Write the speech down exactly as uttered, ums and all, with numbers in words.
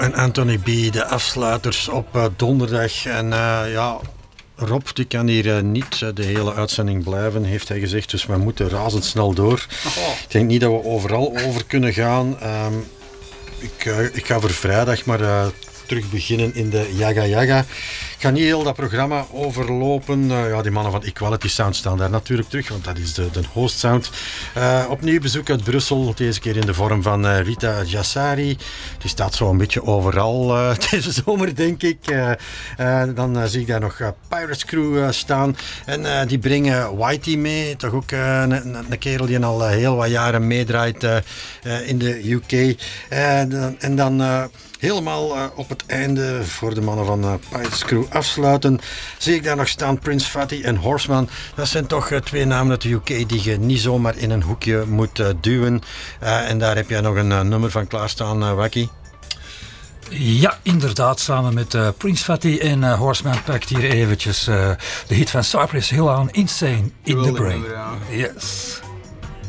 En Anthony B, de afsluiters op uh, donderdag. En uh, ja, Rob die kan hier uh, niet uh, de hele uitzending blijven, heeft hij gezegd. Dus we moeten razendsnel door. Oh. Ik denk niet dat we overal over kunnen gaan. Um, ik, uh, ik ga voor vrijdag maar uh, terug beginnen in de Jaga Jaga. Ik ga niet heel dat programma overlopen. Uh, ja, die mannen van Equality Sound staan daar natuurlijk terug, want dat is de, de host sound. Uh, opnieuw bezoek uit Brussel, deze keer in de vorm van uh, Rita Jassari. Die staat zo een beetje overal uh, deze zomer, denk ik. Uh, uh, dan uh, zie ik daar nog uh, Pirates Crew uh, staan. En uh, die brengen Whitey mee, toch ook uh, een, een kerel die al uh, heel wat jaren meedraait uh, uh, in de U K. Uh, en dan... Uh, Helemaal uh, op het einde voor de mannen van uh, Pirates Crew afsluiten. Zie ik daar nog staan Prince Fatty en Horseman. Dat zijn toch uh, twee namen uit de U K die je niet zomaar in een hoekje moet uh, duwen. Uh, en daar heb jij nog een uh, nummer van klaarstaan, uh, Wacky. Ja, inderdaad. Samen met uh, Prince Fatty en uh, Horseman pakt hier eventjes uh, de hit van Cypress Hill aan, Insane in the Brain. Yes.